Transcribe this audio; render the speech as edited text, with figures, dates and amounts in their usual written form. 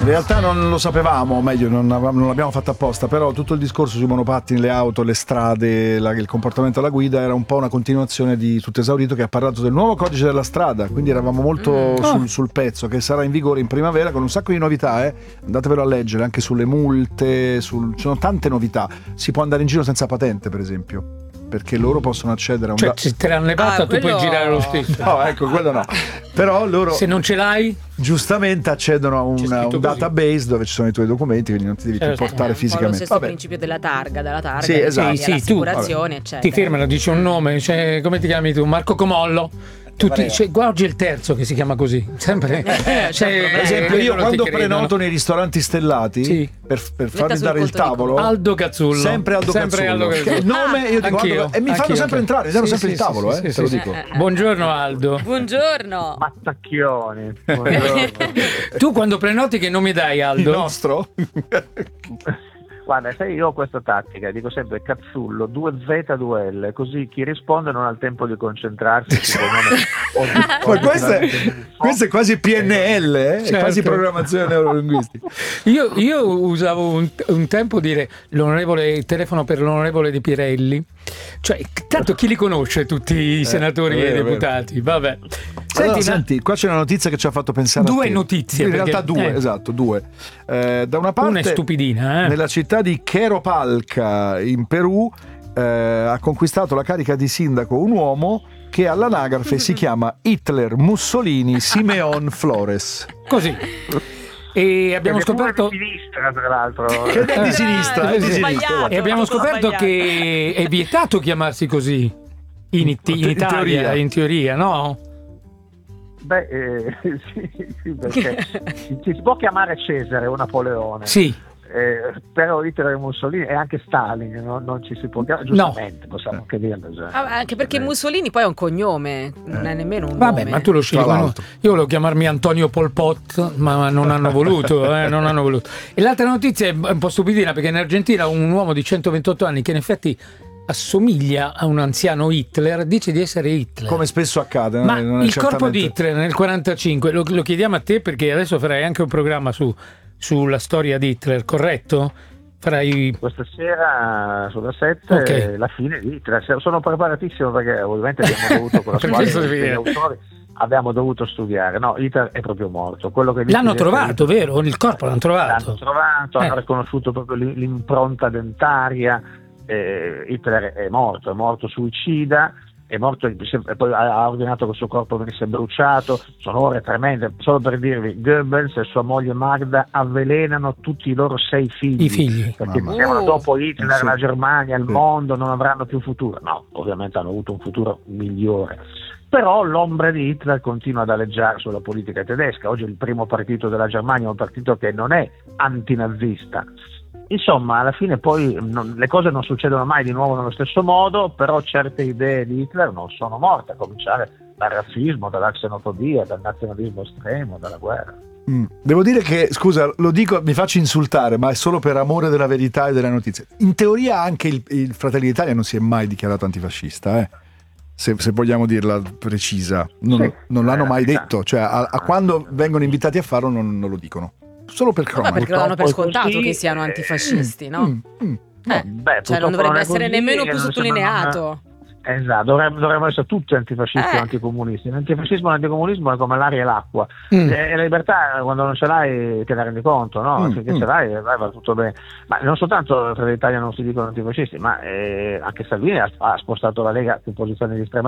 realtà non lo sapevamo, o meglio non l'abbiamo fatto apposta, però tutto il discorso sui monopattini, le auto, le strade, il comportamento alla guida era un po' una continuazione di Tutto Esaurito, che ha parlato del nuovo codice della strada, quindi eravamo molto sul pezzo, che sarà in vigore in primavera con un sacco di novità, andatevelo a leggere, anche sulle multe, ci sono tante novità, si può andare in giro senza patente per esempio, perché loro possono accedere a un se te l'hanno levata tu puoi girare lo stesso. No, ecco, quello no. Però loro, se non ce l'hai, giustamente accedono a un database dove ci sono i tuoi documenti, quindi non ti devi più portare fisicamente. Lo stesso principio della targa, sì, esatto. l'assicurazione, eccetera. Ti firmano, dici un nome, come ti chiami tu? Marco Comollo. Guarda, oggi è il terzo che si chiama così. Sempre. Per esempio, io quando prenoto nei ristoranti stellati per farmi dare il tavolo, Aldo Cazzullo. Sempre Aldo Cazzullo. Che il nome io dico Aldo, e mi fanno sempre entrare, danno sempre il tavolo, te lo dico. Buongiorno Aldo. Buongiorno. Mattacchioni. Tu quando prenoti che nome dai, Aldo? Il nostro? Guarda, sai, io ho questa tattica, dico sempre Cazzullo, 2Z, 2L, così chi risponde non ha il tempo di concentrarsi. Ma questo è quasi PNL, è quasi programmazione neurolinguistica. Io usavo un tempo dire telefono per l'onorevole Di Pirelli, cioè tanto chi li conosce tutti i senatori e i deputati, vabbè. Senti, qua c'è una notizia che ci ha fatto pensare due notizie, in realtà due. Da una parte, una è stupidina, nella città di Queropalca in Perù ha conquistato la carica di sindaco un uomo che all'anagrafe si chiama Hitler Mussolini Simeon Flores. Così. E abbiamo scoperto di sinistra, tra l'altro. Che è di sinistra, e abbiamo scoperto che è vietato chiamarsi così in Italia, in teoria, no? Beh, sì, perché si può chiamare Cesare o Napoleone. Sì. Però Hitler e Mussolini e anche Stalin non ci si può chiamare, giustamente, possiamo anche dirlo. Anche perché Mussolini poi è un cognome, non è nemmeno un nome. Ma tu lo scegli. Io volevo chiamarmi Antonio Pol Pot, ma non hanno voluto, non hanno voluto. E l'altra notizia è un po' stupidina, perché in Argentina un uomo di 128 anni che in effetti assomiglia a un anziano Hitler dice di essere Hitler, come spesso accade, ma il corpo di Hitler nel 45 lo chiediamo a te, perché adesso farai anche un programma sulla storia di Hitler, corretto? Farai questa sera sulla 7 la fine di Hitler. Sono preparatissimo, perché ovviamente abbiamo dovuto con la squadra degli autori abbiamo dovuto studiare. No, Hitler è proprio morto. Quello che l'hanno trovato, vero? Il corpo l'hanno trovato, hanno riconosciuto proprio l'impronta dentaria. Hitler è morto suicida, è morto, poi ha ordinato che il suo corpo venisse bruciato. Sono ore tremende. Solo per dirvi, Goebbels e sua moglie Magda avvelenano tutti i loro 6 figli. I figli. Perché dicevano dopo Hitler la Germania, il mondo non avranno più futuro. No, ovviamente hanno avuto un futuro migliore. Però l'ombra di Hitler continua ad aleggiare sulla politica tedesca. Oggi il primo partito della Germania è un partito che non è antinazista. Insomma, alla fine poi le cose non succedono mai di nuovo nello stesso modo, però certe idee di Hitler non sono morte, a cominciare dal razzismo, dalla xenofobia, dal nazionalismo estremo, dalla guerra. Devo dire che, scusa, lo dico, mi faccio insultare, ma è solo per amore della verità e delle notizie. In teoria anche il Fratelli d'Italia non si è mai dichiarato antifascista, se vogliamo dirla precisa. Non l'hanno mai detto, cioè a quando vengono invitati a farlo non lo dicono. Solo per cronaca. Perché lo danno per scontato che siano antifascisti, no? Cioè non dovrebbe essere nemmeno più sottolineato. Esatto, dovremmo essere tutti antifascisti o anticomunisti. L'antifascismo e l'anticomunismo è come l'aria e l'acqua. E la libertà, quando non ce l'hai, te ne rendi conto, no? Finché ce l'hai, va tutto bene. Ma non soltanto tra l'Italia non si dicono antifascisti, ma anche Salvini ha spostato la Lega su posizioni di estrema